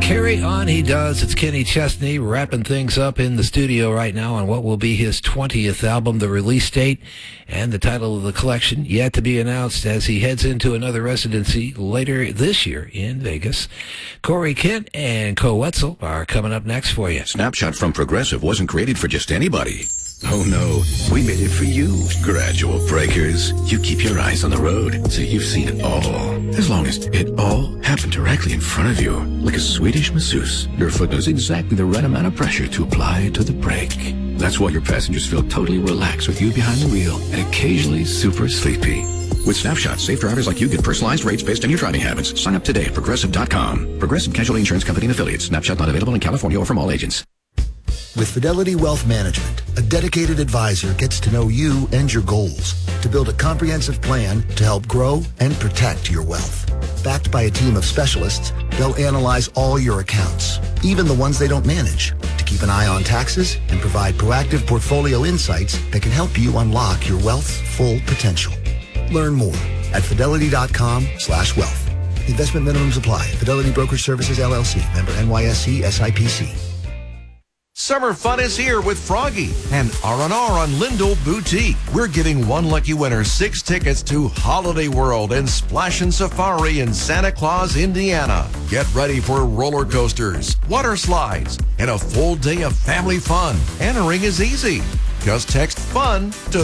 Carry on he does. It's Kenny Chesney wrapping things up in the studio right now on what will be his 20th album. The release date and the title of the collection yet to be announced as he heads into another residency later this year in Vegas. Corey Kent and Co Wetzel are coming up next for you. Snapshot from Progressive wasn't created for just anybody. Oh no, we made it for you. Gradual breakers. You keep your eyes on the road, so you've seen it all. As long as it all happened directly in front of you, like a Swedish masseuse, your foot knows exactly the right amount of pressure to apply to the brake. That's why your passengers feel totally relaxed with you behind the wheel and occasionally super sleepy. With Snapshot, safe drivers like you get personalized rates based on your driving habits. Sign up today at Progressive.com. Progressive Casualty Insurance Company and Affiliates. Snapshot not available in California or from all agents. With Fidelity Wealth Management, a dedicated advisor gets to know you and your goals to build a comprehensive plan to help grow and protect your wealth. Backed by a team of specialists, they'll analyze all your accounts, even the ones they don't manage, to keep an eye on taxes and provide proactive portfolio insights that can help you unlock your wealth's full potential. Learn more at fidelity.com/wealth. Investment minimums apply. Fidelity Brokerage Services, LLC. Member NYSE SIPC. Summer fun is here with Froggy and R&R on Lindell Boutique. We're giving one lucky winner 6 tickets to Holiday World and Splashin' Safari in Santa Claus, Indiana. Get ready for roller coasters, water slides, and a full day of family fun. Entering is easy. Just text FUN to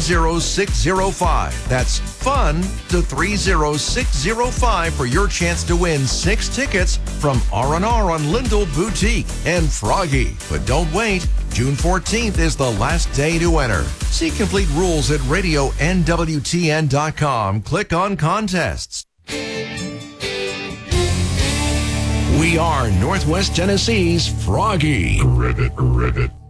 30605. That's FUN to 30605 for your chance to win 6 tickets from R&R on Lindell Boutique and Froggy. But don't wait. June 14th is the last day to enter. See complete rules at radionwtn.com. Click on contests. We are Northwest Tennessee's Froggy. Rivet.